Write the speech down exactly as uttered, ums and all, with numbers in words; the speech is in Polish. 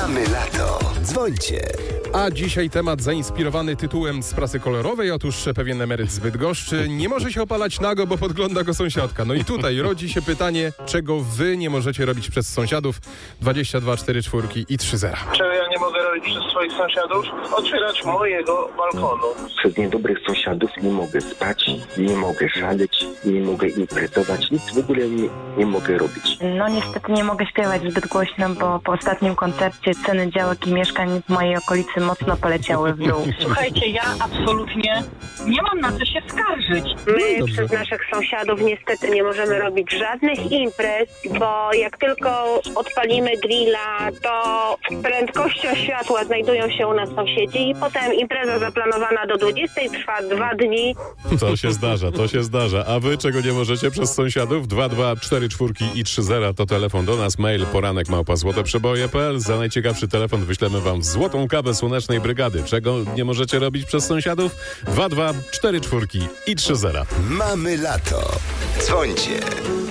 Mamy lato. Dzwońcie. A dzisiaj temat zainspirowany tytułem z prasy kolorowej. Otóż pewien emeryt z Bydgoszczy nie może się opalać nago, bo podgląda go sąsiadka. No i tutaj rodzi się pytanie, czego wy nie możecie robić przez sąsiadów. dwadzieścia dwa cztery cztery i trzy zera. Czego ja nie mogę robić przez swoich sąsiadów? Otwierać mojego balkonu. Przez niedobrych sąsiadów nie mogę spać, nie mogę szaleć, nie mogę imprezować, nic w ogóle nie, nie mogę robić. No niestety nie mogę śpiewać zbyt głośno, bo po ostatnim koncercie ceny działek i mieszkań w mojej okolicy mocno poleciały w dół. Słuchajcie, ja absolutnie nie mam na co się skarżyć. My przez naszych sąsiadów niestety nie możemy robić żadnych imprez, bo jak tylko odpalimy grilla, to prędkością światła znajdują się u nas sąsiedzi i potem impreza zaplanowana do dwudziestej trwa dwa dni. To się zdarza, to się zdarza. A wy czego nie możecie przez sąsiadów? dwa dwa cztery cztery i trzy zera to telefon do nas, mail poranek małpa złoteprzeboje kropka p l. Za najciekawszy telefon wyślemy wam złotą kawę Słonecznej Brygady. Czego nie możecie robić przez sąsiadów? dwa dwa cztery cztery i trzy zera. Mamy lato. Dzwońcie.